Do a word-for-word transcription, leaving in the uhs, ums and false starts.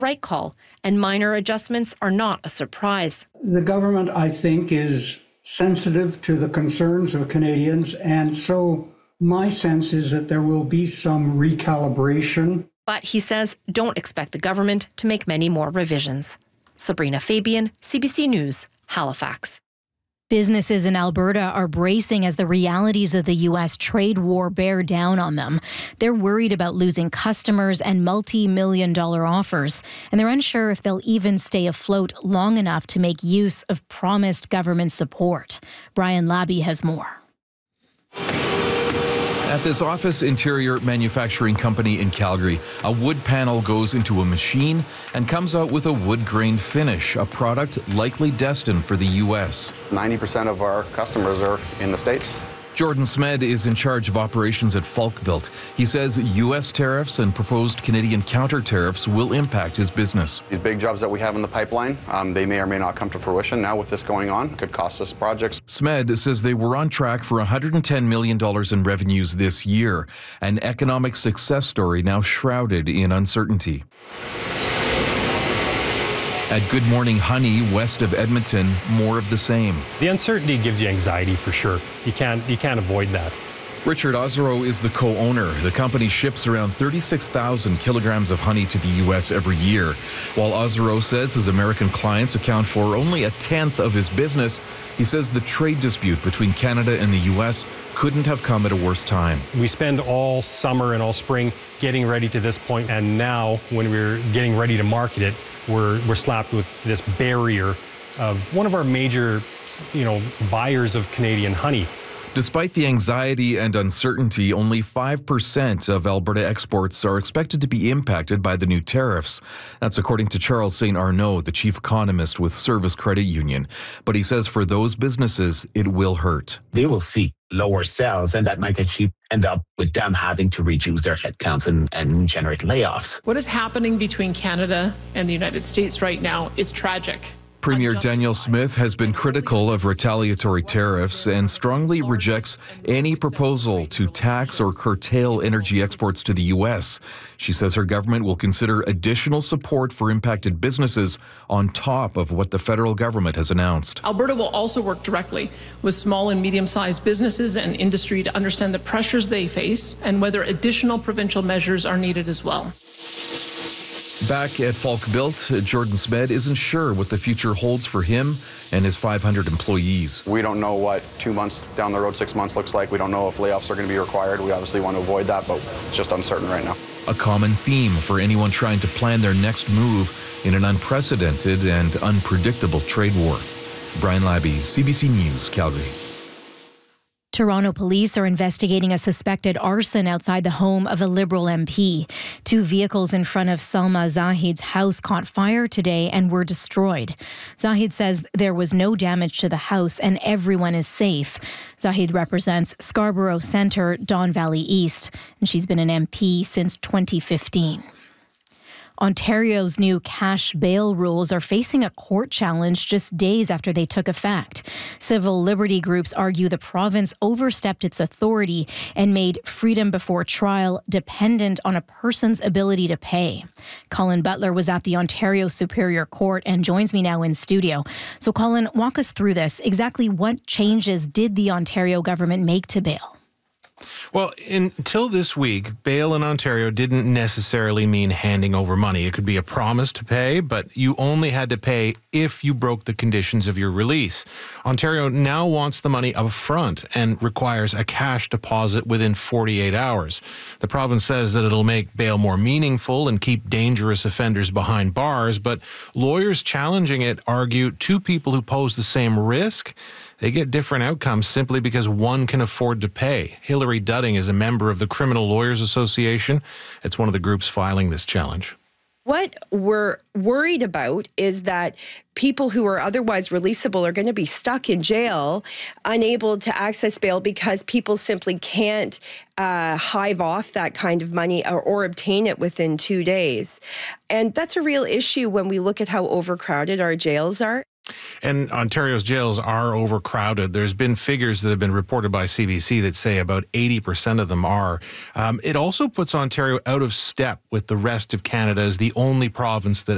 right call, and minor adjustments are not a surprise. The government, I think, is sensitive to the concerns of Canadians, and so my sense is that there will be some recalibration. But he says don't expect the government to make many more revisions. Sabrina Fabian, C B C News, Halifax. Businesses in Alberta are bracing as the realities of the U S trade war bear down on them. They're worried about losing customers and multi-million dollar offers, and they're unsure if they'll even stay afloat long enough to make use of promised government support. Brian Labby has more. At this office interior manufacturing company in Calgary, a wood panel goes into a machine and comes out with a wood-grain finish, a product likely destined for the U S. ninety percent of our customers are in the States. Jordan Smed is in charge of operations at Falkbuilt. He says U S tariffs and proposed Canadian counter-tariffs will impact his business. These big jobs that we have in the pipeline, um, they may or may not come to fruition. Now with this going on, it could cost us projects. Smed says they were on track for one hundred ten million dollars in revenues this year, an economic success story now shrouded in uncertainty. At Good Morning Honey, west of Edmonton, more of the same. The uncertainty gives you anxiety for sure. You can't, you can't avoid that. Richard Ozero is the co-owner. The company ships around thirty-six thousand kilograms of honey to the U S every year. While Ozero says his American clients account for only a tenth of his business, he says the trade dispute between Canada and the U S couldn't have come at a worse time. We spend all summer and all spring getting ready to this point, and now when we're getting ready to market it, we're, we're slapped with this barrier of one of our major, you know, buyers of Canadian honey. Despite the anxiety and uncertainty, only five percent of Alberta exports are expected to be impacted by the new tariffs. That's according to Charles Saint Arnaud, the chief economist with Service Credit Union. But he says for those businesses, it will hurt. They will see lower sales, and that might actually end up with them having to reduce their headcounts and, and generate layoffs. What is happening between Canada and the United States right now is tragic. Premier Danielle Smith has been critical of retaliatory tariffs and strongly rejects any proposal to tax or curtail energy exports to the U S. She says her government will consider additional support for impacted businesses on top of what the federal government has announced. Alberta will also work directly with small and medium-sized businesses and industry to understand the pressures they face and whether additional provincial measures are needed as well. Back at Falkbuilt, Jordan Smed isn't sure what the future holds for him and his five hundred employees. We don't know what two months down the road, six months looks like. We don't know if layoffs are going to be required. We obviously want to avoid that, but it's just uncertain right now. A common theme for anyone trying to plan their next move in an unprecedented and unpredictable trade war. Brian Labby, C B C News, Calgary. Toronto police are investigating a suspected arson outside the home of a Liberal M P. Two vehicles in front of Salma Zahid's house caught fire today and were destroyed. Zahid says there was no damage to the house and everyone is safe. Zahid represents Scarborough Centre, Don Valley East, and she's been an M P since twenty fifteen. Ontario's new cash bail rules are facing a court challenge just days after they took effect. Civil liberty groups argue the province overstepped its authority and made freedom before trial dependent on a person's ability to pay. Colin Butler was at the Ontario Superior Court and joins me now in studio. So Colin, walk us through this. Exactly what changes did the Ontario government make to bail? Well, until this week, bail in Ontario didn't necessarily mean handing over money. It could be a promise to pay, but you only had to pay if you broke the conditions of your release. Ontario now wants the money up front and requires a cash deposit within forty-eight hours. The province says that it'll make bail more meaningful and keep dangerous offenders behind bars, but lawyers challenging it argue two people who pose the same risk, they get different outcomes simply because one can afford to pay. Hilary Dudding is a member of the Criminal Lawyers Association. It's one of the groups filing this challenge. What we're worried about is that people who are otherwise releasable are going to be stuck in jail, unable to access bail because people simply can't uh, hive off that kind of money or, or obtain it within two days. And that's a real issue when we look at how overcrowded our jails are. And Ontario's jails are overcrowded. There's been figures that have been reported by C B C that say about eighty percent of them are. Um, it also puts Ontario out of step with the rest of Canada as the only province that